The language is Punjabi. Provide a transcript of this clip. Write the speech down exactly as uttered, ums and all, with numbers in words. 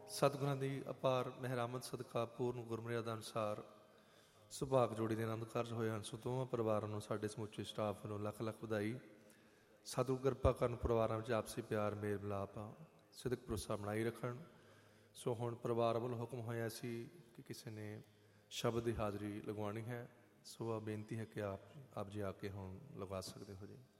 ਸਤਿਗੁਰਾਂ ਦੀ ਅਪਾਰ ਮਹਿਰਾਮਤ ਸਦਕਾ ਪੂਰਨ ਗੁਰਮਰਿਆਦਾ ਅਨੁਸਾਰ ਸੁਭਾਗ ਜੋੜੀ ਦੇ ਆਨੰਦ ਕਾਰਜ ਹੋਏ ਹਨ। ਸੋ ਦੋਵਾਂ ਪਰਿਵਾਰਾਂ ਨੂੰ ਸਾਡੇ ਸਮੁੱਚੇ ਸਟਾਫ ਵੱਲੋਂ ਲੱਖ ਲੱਖ ਵਧਾਈ। ਸਤਿਗੁਰ ਕਿਰਪਾ ਕਰਨ, ਪਰਿਵਾਰਾਂ ਵਿੱਚ ਆਪਸੀ ਪਿਆਰ, ਮੇਲ ਮਿਲਾਪ, ਸਿਦਕ ਭਰੋਸਾ ਬਣਾਈ ਰੱਖਣ। ਸੋ ਹੁਣ ਪਰਿਵਾਰ ਵੱਲੋਂ ਹੁਕਮ ਹੋਇਆ ਸੀ ਕਿ ਕਿਸੇ ਨੇ ਸ਼ਬਦ ਦੀ ਹਾਜ਼ਰੀ ਲਗਵਾਉਣੀ ਹੈ। ਸੋ ਆ ਬੇਨਤੀ ਹੈ ਕਿ ਆਪ ਆਪ ਜੀ ਆ ਕੇ ਹੁਣ ਲਗਵਾ ਸਕਦੇ ਹੋ ਜੀ।